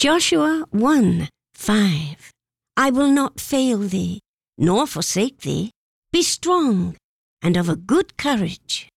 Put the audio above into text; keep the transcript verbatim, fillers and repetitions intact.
Joshua one five. I will not fail thee, nor forsake thee. Be strong and of a good courage.